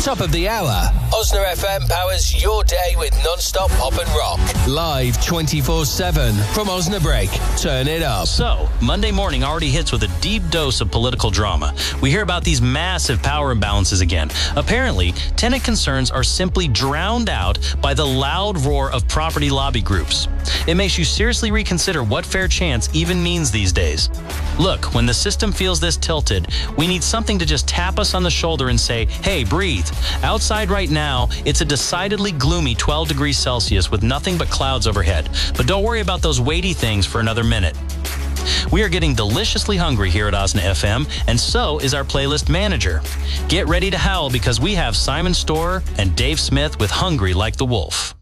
Top of the hour. Osna FM powers your day with non-stop pop and rock. Live 24/7 from Osnabrück. Turn it up. So, Monday morning already hits with a deep dose of political drama. We hear about these massive power imbalances again. Apparently, tenant concerns are simply drowned out by the loud roar of property lobby groups. It makes you seriously reconsider what fair chance even means these days. Look, when the system feels this tilted, we need something to just tap us on the shoulder and say, hey, breathe. Outside right now, it's a decidedly gloomy 12 degrees Celsius with nothing but clouds overhead. But don't worry about those weighty things for another minute. We are getting deliciously hungry here at Osna FM, and so is our playlist manager. Get ready to howl because we have Simon Storer and Dave Smith with Hungry Like the Wolf.